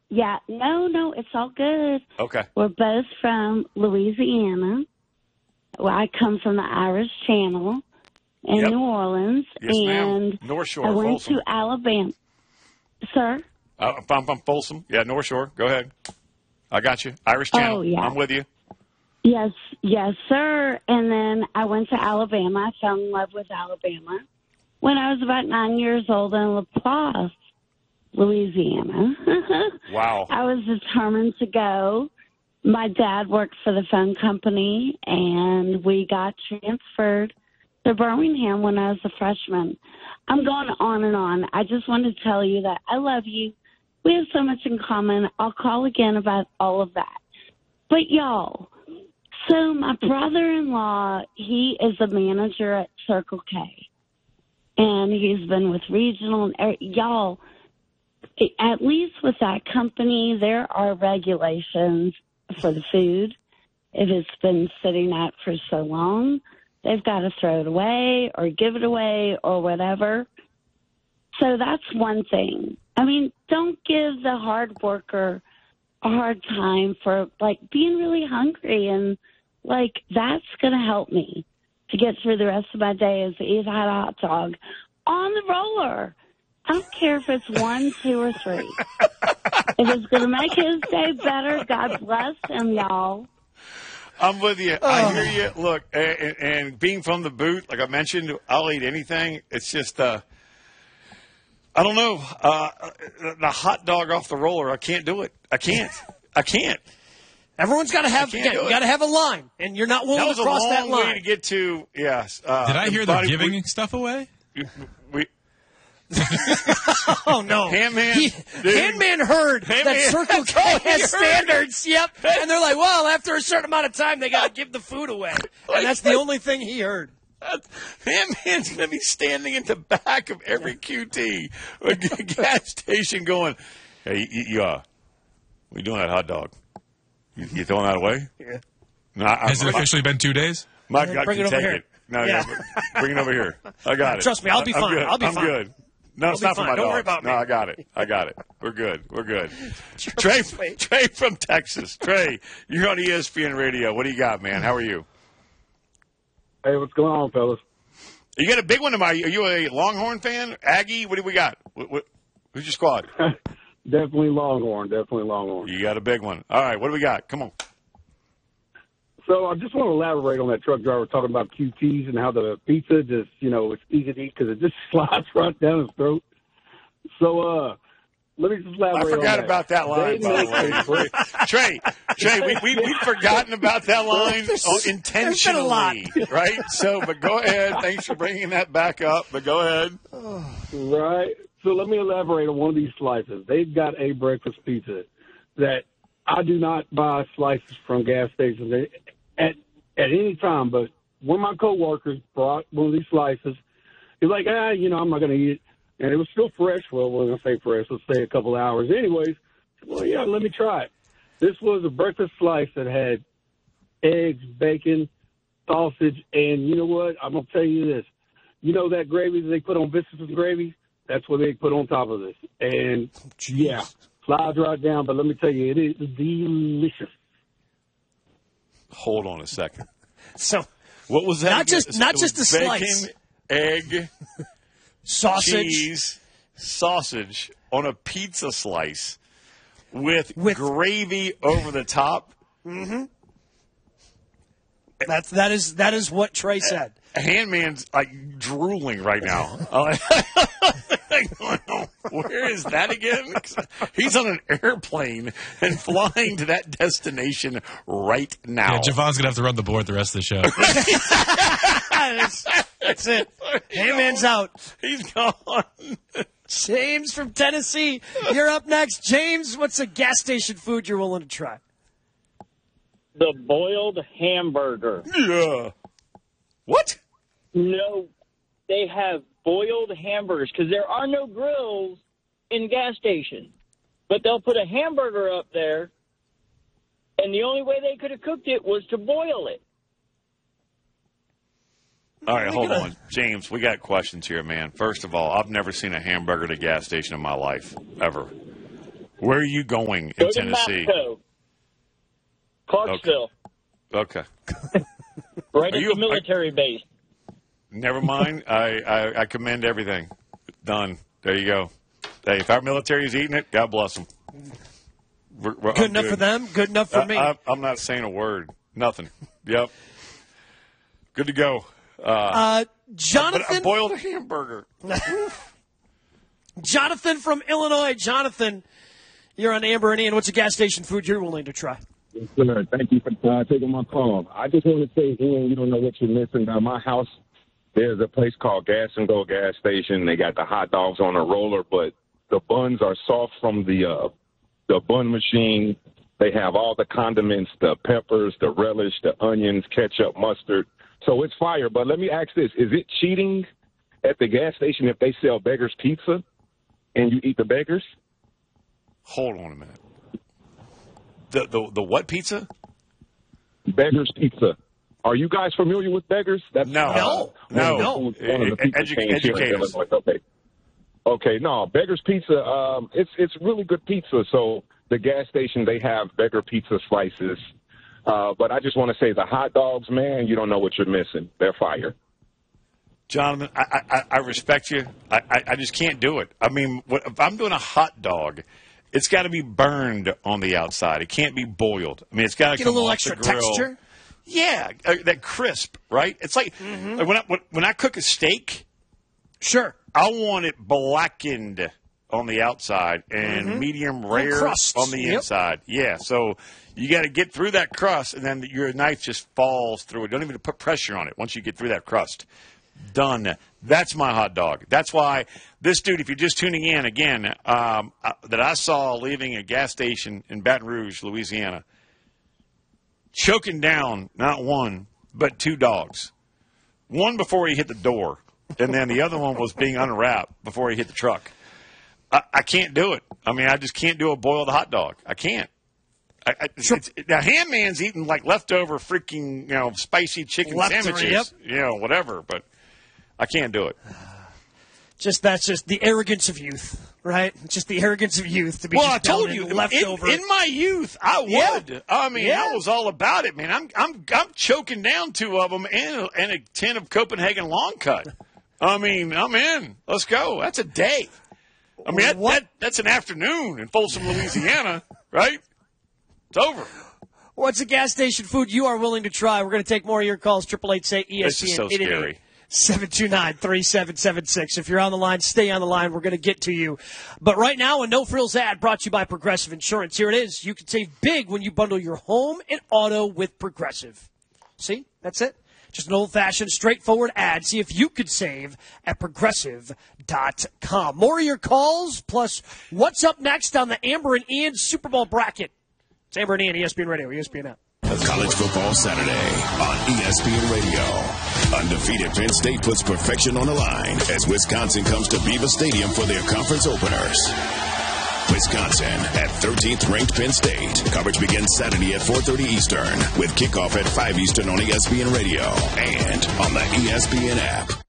Yeah, no, it's all good. Okay. We're both from Louisiana. Well, I come from the Irish Channel in Yep. New Orleans. Yes, ma'am. and North Shore, I went Folsom. to Alabama. Sir? I'm Folsom. Yeah, North Shore. Go ahead. I got you. Irish Channel. Oh, yeah. I'm with you. Yes, sir. And then I went to Alabama. I fell in love with Alabama when I was about 9 years old in LaPlace, Louisiana. Wow. I was determined to go. My dad worked for the phone company, and we got transferred to Birmingham when I was a freshman. I'm going on and on. I just wanted to tell you that I love you. We have so much in common. I'll call again about all of that. But, y'all, so my brother-in-law, he is a manager at Circle K, and he's been with Regional. And y'all, at least with that company, there are regulations for the food. If it's been sitting out for so long, they've got to throw it away or give it away or whatever. So that's one thing. I mean, don't give the hard worker a hard time for, like, being really hungry. And, like, that's going to help me to get through the rest of my day is to eat a hot dog on the roller. I don't care if it's 1, 2, or 3. If it's going to make his day better, God bless him, y'all. I'm with you. I hear you. Look, and being from the boot, like I mentioned, I'll eat anything. It's just, I don't know. The hot dog off the roller, I can't do it. I can't. Everyone's got to have, you got to have a line, and you're not willing to cross that line. That was a long way to get to, yes. Did I hear they're giving stuff away? Oh, no. Handman heard that Circle K has standards. Yep. And they're like, well, after a certain amount of time, they got to give the food away. And that's the only thing he heard. Handman's going to be standing in the back of every QT or gas station going, hey, we doing that hot dog? You throwing that away? Yeah. No, has it officially been 2 days? My God bring can it over take here. it. No, bring it over here. I got it. Trust me, I'll be fine. I'm good. No, it's not for my dog. Don't worry about me. No, I got it. We're good. Trey from Texas. Trey, you're on ESPN Radio. What do you got, man? How are you? Hey, what's going on, fellas? You got a big one. Are you a Longhorn fan? Aggie? What do we got? Who's your squad? Definitely Longhorn. You got a big one. All right, what do we got? Come on. So I just want to elaborate on that truck driver talking about QTs and how the pizza just, it's easy to eat because it just slides right down his throat. So let me just elaborate on that. I forgot about that line, by the way. Trey, we've forgotten about that line intentionally, right? So, but go ahead. Thanks for bringing that back up, but go ahead. Right. So let me elaborate on one of these slices. They've got a breakfast pizza that I do not buy slices from gas stations at any time, but one of my coworkers brought one of these slices. He's like, I'm not going to eat it. And it was still fresh. Well, when I say fresh, let's say a couple of hours. Anyways, well, yeah, let me try it. This was a breakfast slice that had eggs, bacon, sausage, and you know what? I'm going to tell you this. You know that gravy that they put on biscuits and gravy? That's what they put on top of this. And, yeah, slides right down. But let me tell you, it is delicious. Hold on a second. So, what was that? Not just a bacon, slice. Egg, sausage, cheese, sausage on a pizza slice with gravy over the top. Mm-hmm. That is what Trey said. Handman's like drooling right now. Where is that again? He's on an airplane and flying to that destination right now. Yeah, Javon's gonna have to run the board the rest of the show. That's it. Handman's out. He's gone. James from Tennessee, you're up next. James, what's a gas station food you're willing to try? The boiled hamburger. Yeah. What? No, they have boiled hamburgers because there are no grills in gas stations. But they'll put a hamburger up there, and the only way they could have cooked it was to boil it. All right, hold on. James, we got questions here, man. First of all, I've never seen a hamburger at a gas station in my life, ever. Where are you going Go in Tennessee? To Mapco. Clarksville. Okay. Right at the military base. Never mind. I commend everything. Done. There you go. Hey, if our military is eating it, God bless them. Good enough for them. Good enough for me. I'm not saying a word. Nothing. Yep. Good to go. Jonathan. But I boiled a hamburger. Jonathan from Illinois. Jonathan, you're on Amber and Ian. What's a gas station food you're willing to try? Yes, sir. Thank you for taking my call. I just want to say, Ian, you don't know what you're missing. By my house, there's a place called Gas and Go gas station. They got the hot dogs on a roller, but the buns are soft from the bun machine. They have all the condiments, the peppers, the relish, the onions, ketchup, mustard. So it's fire. But let me ask this. Is it cheating at the gas station if they sell Beggar's Pizza and you eat the Beggar's? Hold on a minute. The what pizza? Beggar's Pizza. Are you guys familiar with Beggar's? That's no. Educate us. Okay, no, Beggar's Pizza, it's really good pizza. So the gas station, they have Beggar Pizza slices. But I just want to say the hot dogs, man, you don't know what you're missing. They're fire. Jonathan, I respect you. I just can't do it. I mean, if I'm doing a hot dog, it's got to be burned on the outside. It can't be boiled. I mean, it's got to get a little extra texture. Yeah, that crisp, right? It's like when I cook a steak. Sure. I want it blackened on the outside and medium rare on the inside. Yeah, so you got to get through that crust, and then your knife just falls through it. Don't even put pressure on it once you get through that crust. Done. That's my hot dog. That's why this dude, if you're just tuning in, again, that I saw leaving a gas station in Baton Rouge, Louisiana, choking down not one, but two dogs. One before he hit the door, and then the other one was being unwrapped before he hit the truck. I can't do it. I mean, I just can't do a boiled hot dog. I can't. Now, Ham Man's eating like leftover freaking, spicy chicken sandwiches, whatever, but I can't do it. That's just the arrogance of youth, right? Just the arrogance of youth to be. Well, I told you, leftover. In my youth, I would. Yeah. I mean, I was all about it, man. I'm choking down two of them and a tin of Copenhagen Long Cut. I mean, I'm in. Let's go. That's a day. I mean, that's an afternoon in Folsom, Louisiana, right? It's over. What's a gas station food you are willing to try? We're going to take more of your calls. 888-SAY-ESPN. This is so scary. 729-3776. If you're on the line, stay on the line. We're going to get to you. But right now, a no-frills ad brought to you by Progressive Insurance. Here it is. You can save big when you bundle your home and auto with Progressive. See? That's it. Just an old-fashioned, straightforward ad. See if you could save at Progressive.com. More of your calls, plus what's up next on the Amber and Ian Super Bowl bracket. It's Amber and Ian, ESPN Radio, ESPN app. College Football Saturday on ESPN Radio. Undefeated Penn State puts perfection on the line as Wisconsin comes to Beaver Stadium for their conference openers. Wisconsin at 13th ranked Penn State. Coverage begins Saturday at 4:30 Eastern with kickoff at 5 Eastern on ESPN Radio and on the ESPN app.